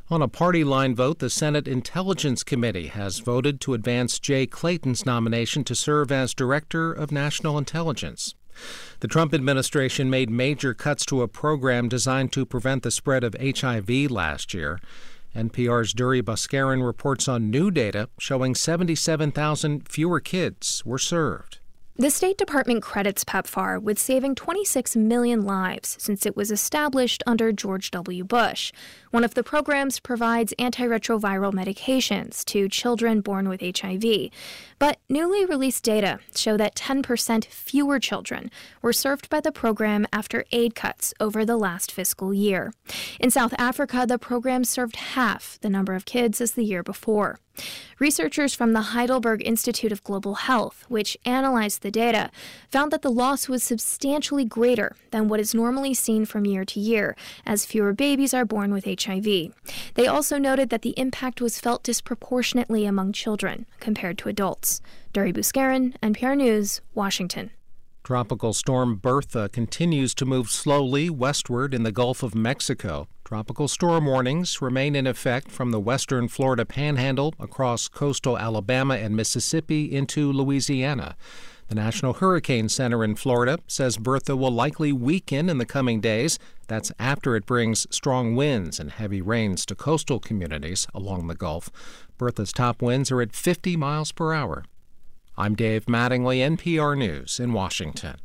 On a party line vote, the Senate Intelligence Committee has voted to advance Jay Clayton's nomination to serve as Director of National Intelligence. The Trump administration made major cuts to a program designed to prevent the spread of HIV last year. NPR's Duri Bhaskaran reports on new data showing 77,000 fewer kids were served. The State Department credits PEPFAR with saving 26 million lives since it was established under George W. Bush. One of the programs provides antiretroviral medications to children born with HIV. But newly released data show that 10% fewer children were served by the program after aid cuts over the last fiscal year. In South Africa, the program served half the number of kids as the year before. Researchers from the Heidelberg Institute of Global Health, which analyzed the data, found that the loss was substantially greater than what is normally seen from year to year, as fewer babies are born with HIV. They also noted that the impact was felt disproportionately among children compared to adults. Duri Bhaskaran, NPR News, Washington. Tropical storm Bertha continues to move slowly westward in the Gulf of Mexico. Tropical storm warnings remain in effect from the western Florida panhandle across coastal Alabama and Mississippi into Louisiana. The National Hurricane Center in Florida says Bertha will likely weaken in the coming days. That's after it brings strong winds and heavy rains to coastal communities along the Gulf. Bertha's top winds are at 50 miles per hour. I'm Dave Mattingly, NPR News in Washington.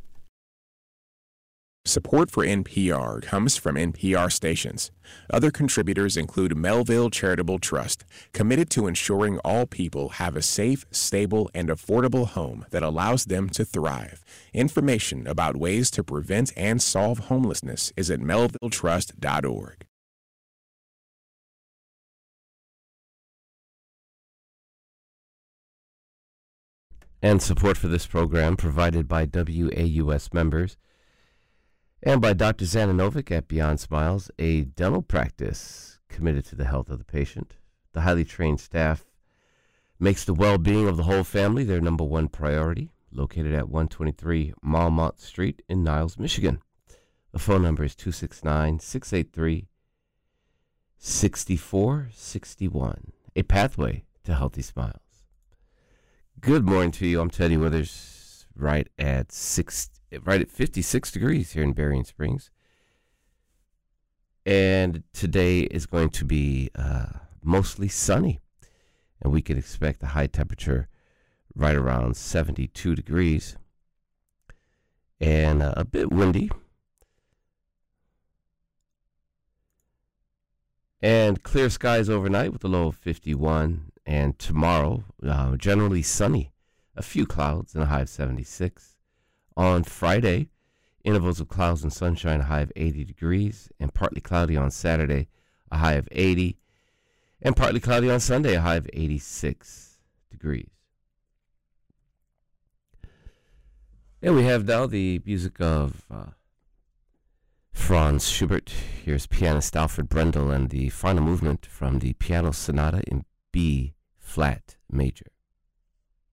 Support for NPR comes from NPR stations. Other contributors include Melville Charitable Trust, committed to ensuring all people have a safe, stable, and affordable home that allows them to thrive. Information about ways to prevent and solve homelessness is at melvilletrust.org. And support for this program provided by WAUS members and by Dr. Zananovic at Beyond Smiles, a dental practice committed to the health of the patient. The highly trained staff makes the well-being of the whole family their number one priority, located at 123 Malmont Street in Niles, Michigan. The phone number is 269-683-6461, a pathway to healthy smiles. Good morning to you. I'm Teddy Withers, right at 56 degrees here in Berrien Springs. And today is going to be mostly sunny, and we can expect a high temperature right around 72 degrees and a bit windy. And clear skies overnight with a low of 51. And tomorrow, generally sunny, a few clouds and a high of 76. On Friday, intervals of clouds and sunshine, a high of 80 degrees, and partly cloudy on Saturday, a high of 80, and partly cloudy on Sunday, a high of 86 degrees. And we have now the music of Franz Schubert. Here's pianist Alfred Brendel and the final movement from the Piano Sonata in B-flat major.